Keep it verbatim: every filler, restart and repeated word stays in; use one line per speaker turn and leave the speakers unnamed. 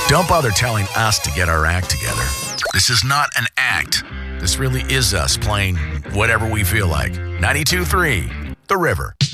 Don't bother telling us to get our act together. This is not an act. This really is us playing whatever we feel like. ninety-two point three, The River.